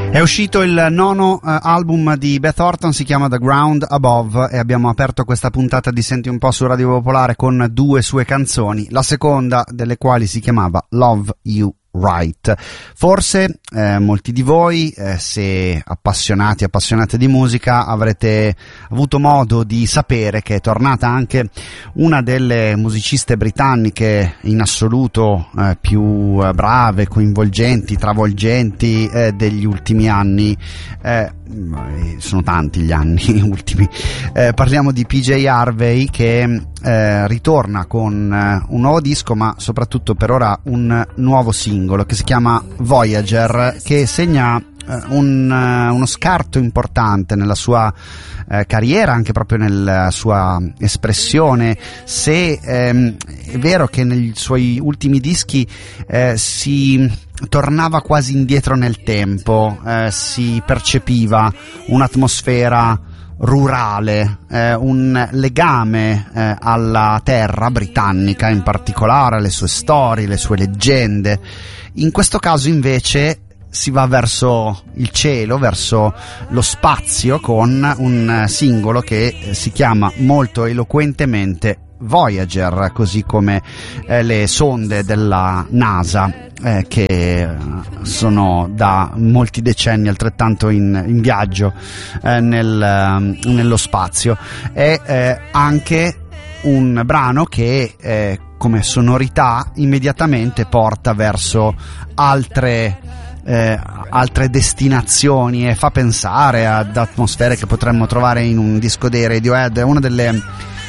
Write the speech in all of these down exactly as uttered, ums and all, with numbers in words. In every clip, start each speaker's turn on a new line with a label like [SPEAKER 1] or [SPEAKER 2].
[SPEAKER 1] È uscito il nono uh, album di Beth Orton, si chiama The Ground Above, e abbiamo aperto questa puntata di Senti un po' su Radio Popolare con due sue canzoni, la seconda delle quali si chiamava Love You Right. Forse eh, molti di voi, eh, se appassionati appassionate di musica, avrete avuto modo di sapere che è tornata anche una delle musiciste britanniche in assoluto eh, più eh, brave, coinvolgenti, travolgenti eh, degli ultimi anni. Eh, sono tanti gli anni ultimi. Eh, parliamo di P J Harvey, che eh, ritorna con eh, un nuovo disco, ma soprattutto per ora un nuovo singolo che si chiama Voyager, che segna eh, un, uh, uno scarto importante nella sua eh, carriera, anche proprio nella sua espressione. Se ehm, è vero che nei suoi ultimi dischi eh, si tornava quasi indietro nel tempo, eh, si percepiva un'atmosfera rurale, eh, un legame eh, alla terra britannica, in particolare alle sue storie, le sue leggende. In questo caso invece si va verso il cielo, verso lo spazio, con un singolo che si chiama molto eloquentemente Voyager, così come eh, le sonde della NASA eh, che sono da molti decenni altrettanto in, in viaggio eh, nel, nello spazio. È eh, anche un brano che eh, come sonorità immediatamente porta verso altre Eh, altre destinazioni e fa pensare ad atmosfere che potremmo trovare in un disco dei Radiohead. È una delle,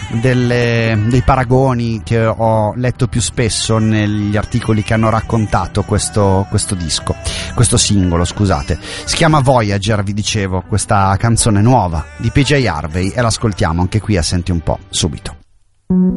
[SPEAKER 1] delle dei paragoni che ho letto più spesso negli articoli che hanno raccontato questo, questo disco, questo singolo, scusate. Si chiama Voyager, vi dicevo, questa canzone nuova di P J Harvey, e l'ascoltiamo anche qui a Senti un po' subito.